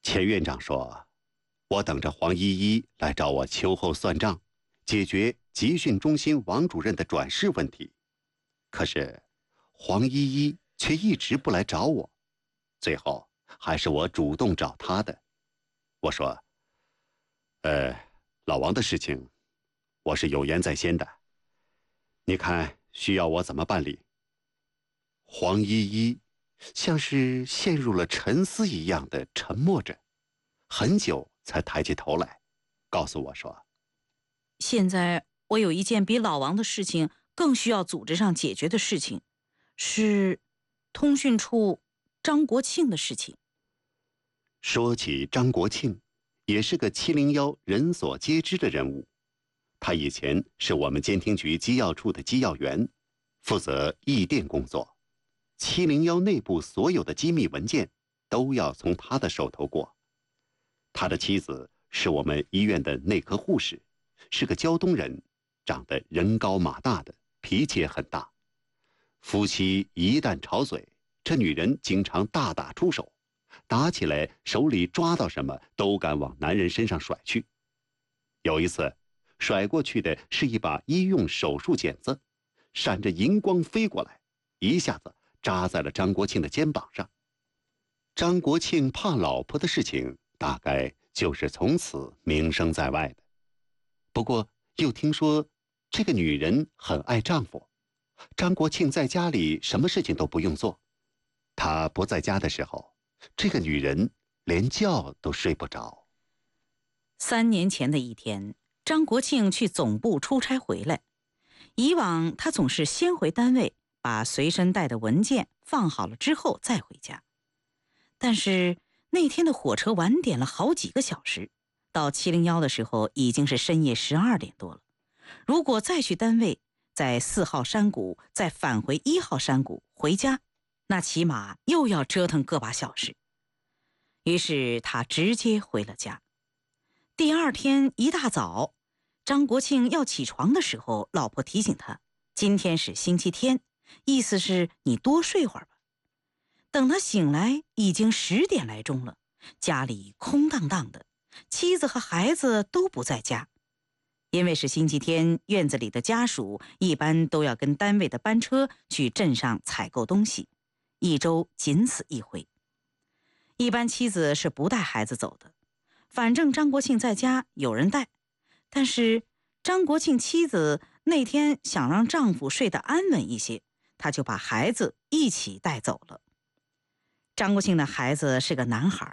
钱院长说，我等着黄依依来找我秋后算账，解决集训中心王主任的转世问题。可是黄依依却一直不来找我，最后还是我主动找她的。我说，老王的事情，我是有言在先的，你看需要我怎么办理？黄依依像是陷入了沉思一样的沉默着，很久才抬起头来，告诉我说： 现在我有一件比老王的事情更需要组织上解决的事情，是通讯处张国庆的事情。 说起张国庆，也是个701人所皆知的人物。他以前是我们监听局机要处的机要员，负责译电工作。701内部所有的机密文件都要从他的手头过。他的妻子是我们医院的内科护士，是个胶东人，长得人高马大的，脾气也很大。夫妻一旦吵嘴，这女人经常大打出手，打起来手里抓到什么都敢往男人身上甩去。有一次，甩过去的是一把医用手术剪子，闪着银光飞过来，一下子扎在了张国庆的肩膀上。张国庆怕老婆的事情，大概就是从此名声在外的。不过又听说这个女人很爱丈夫，张国庆在家里什么事情都不用做，他不在家的时候，这个女人连觉都睡不着。 3年前的一天，张国庆去总部出差回来，以往他总是先回单位，把随身带的文件放好了之后再回家。但是那天的火车晚点了好几个小时，到701的时候已经是深夜12点多了。如果再去单位，在4号山谷再返回1号山谷回家，那起码又要折腾个把小时。于是他直接回了家。第二天一大早，张国庆要起床的时候，老婆提醒他，今天是星期天，意思是你多睡会儿吧。等他醒来，已经10点来钟了，家里空荡荡的，妻子和孩子都不在家。因为是星期天，院子里的家属一般都要跟单位的班车去镇上采购东西，一周仅此一回。一般妻子是不带孩子走的，反正张国庆在家有人带，但是张国庆妻子那天想让丈夫睡得安稳一些，她就把孩子一起带走了。张国庆的孩子是个男孩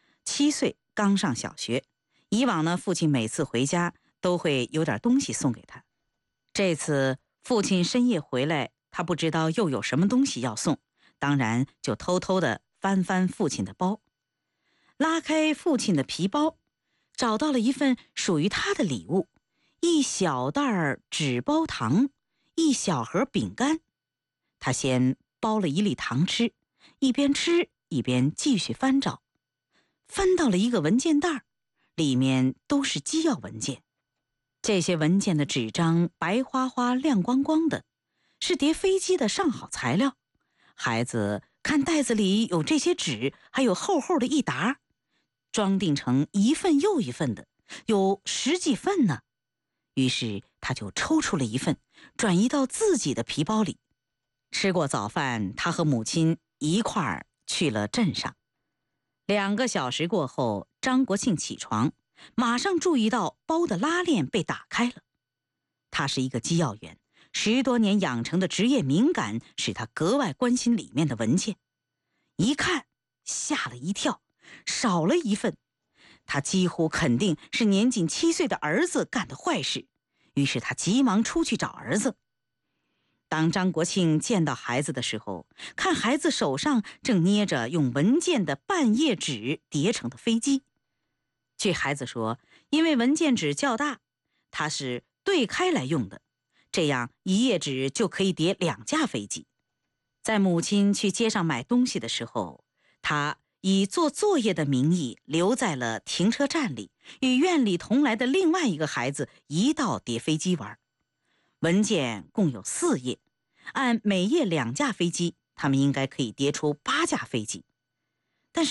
，7岁，刚上小学。以往呢，父亲每次回家都会有点东西送给他。这次父亲深夜回来，他不知道又有什么东西要送，当然就偷偷地翻翻父亲的包，拉开父亲的皮包，找到了一份属于他的礼物，一小袋纸包糖，一小盒饼干。他先包了1粒糖吃，一边吃一边继续翻找，翻到了一个文件袋，里面都是机要文件。这些文件的纸张白花花亮光光的，是叠飞机的上好材料。孩子看袋子里有这些纸，还有厚厚的一沓，装订成一份又一份的，有10几份呢。于是他就抽出了一份，转移到自己的皮包里。吃过早饭，他和母亲一块儿去了镇上。2个小时过后，张国庆起床，马上注意到包的拉链被打开了。他是一个机要员，10多年养成的职业敏感使他格外关心里面的文件。一看，吓了一跳，少了一份。他几乎肯定是年仅7岁的儿子干的坏事，于是他急忙出去找儿子。当张国庆见到孩子的时候，看孩子手上正捏着用文件的半页纸叠成的飞机。据孩子说，因为文件纸较大，它是对开来用的，这样1页纸就可以叠2架飞机。在母亲去街上买东西的时候，他以做作业的名义留在了停车站里，与院里同来的另外一个孩子一道叠飞机玩。文件共有4页，按每页2架飞机，他们应该可以叠出8架飞机。但是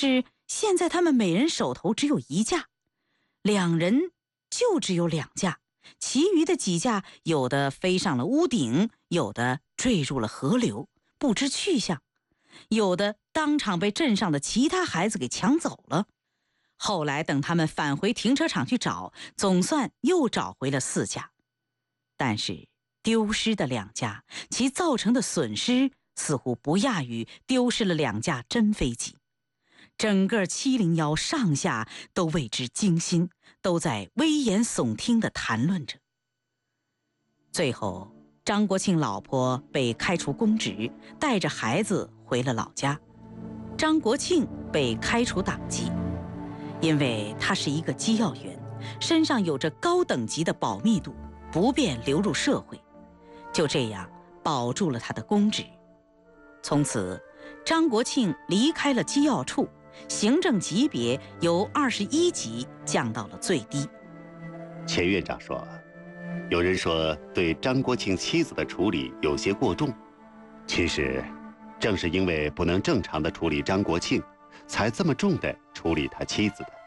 现在他们每人手头只有1架，2人就只有2架，其余的几架有的飞上了屋顶，有的坠入了河流，不知去向，有的当场被镇上的其他孩子给抢走了。后来等他们返回停车场去找，总算又找回了4架，但是丢失的2架，其造成的损失似乎不亚于丢失了2架真飞机。整个701上下都为之惊心，都在危言耸听地谈论着。最后，张国庆老婆被开除公职，带着孩子回了老家。张国庆被开除党籍，因为他是一个机要员，身上有着高等级的保密度，不便流入社会，就这样保住了他的公职。从此，张国庆离开了机要处，行政级别由21级降到了最低。 钱院长说，有人说对张国庆妻子的处理有些过重，其实正是因为不能正常的处理张国庆，才这么重的处理他妻子的。